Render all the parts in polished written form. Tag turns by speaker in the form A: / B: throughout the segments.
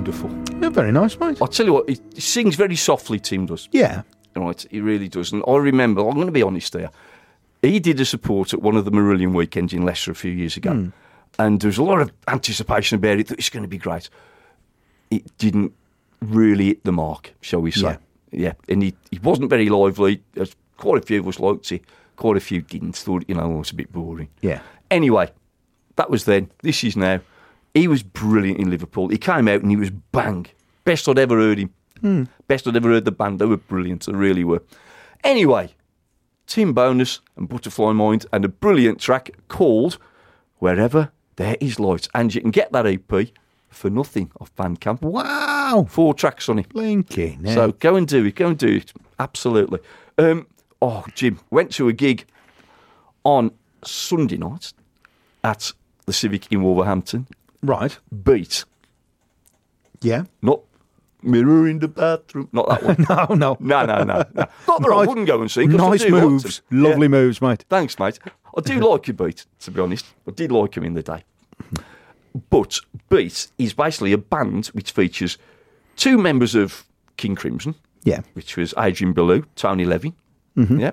A: wonderful.
B: Yeah, very nice, mate.
A: I'll tell you what, he sings very softly, Tim does.
B: Yeah.
A: Right, he really does. And I remember, I'm going to be honest here, he did a support at one of the Marillion weekends in Leicester a few years ago. And there was a lot of anticipation about it, that it's going to be great. It didn't really hit the mark, shall we say. Yeah. And he wasn't very lively. There's quite a few of us liked it. Quite a few didn't. Thought, it was a bit boring.
B: Yeah.
A: Anyway, that was then. This is now. He was brilliant in Liverpool. He came out and he was bang. Best I'd ever heard him. Best I'd ever heard the band. They were brilliant. They really were. Anyway, Tim Bonus and Butterfly Mind and a brilliant track called Wherever There Is Light. And you can get that EP for nothing off Bandcamp.
B: Wow.
A: 4 tracks on it.
B: Blinking. Yeah.
A: So go and do it. Go and do it. Absolutely. Jim, went to a gig on Sunday night at the Civic in Wolverhampton.
B: Right.
A: Beat.
B: Yeah.
A: Not Mirror in the Bathroom. Not that one.
B: No.
A: No. Not that I wouldn't go and sing. 'Cause
B: Nice
A: I do like
B: moves.
A: them.
B: Lovely
A: Yeah.
B: moves, mate.
A: Thanks, mate. I do like your Beat, to be honest. I did like him in the day. But Beat is basically a band which features 2 members of King Crimson.
B: Yeah.
A: Which was Adrian Belew, Tony Levin. Yeah.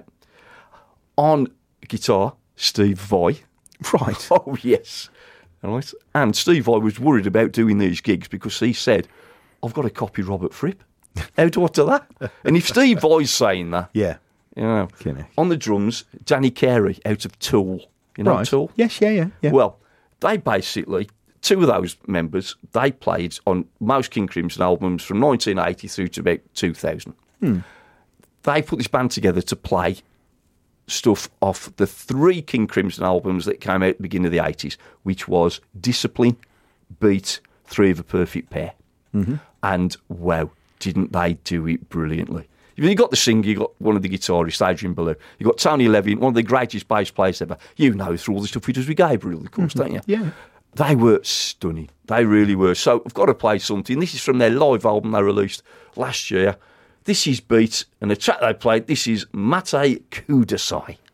A: On guitar, Steve Vai.
B: Right.
A: Oh, yes. Right. And Steve Vai was worried about doing these gigs because he said, I've got to copy Robert Fripp. How do I do that? And if Steve Vai's saying that,
B: Yeah. Kinnick.
A: on the drums, Danny Carey out of Tool. You know
B: Right.
A: Tool?
B: Yes, yeah.
A: Well, they basically, 2 of those members, they played on most King Crimson albums from 1980 through to about 2000. They put this band together to play stuff off the 3 King Crimson albums that came out at the beginning of the 80s, which was Discipline, Beat, 3 of a Perfect Pair. And, wow, didn't they do it brilliantly. You got the singer, you got one of the guitarists, Adrian Belew. You got Tony Levin, one of the greatest bass players ever. You know through all the stuff he does with Gabriel, of course, don't you?
B: Yeah.
A: They were stunning. They really were. So I've got to play something. This is from their live album they released last year. This is Beat, and the track they played, this is Mate Kudasai.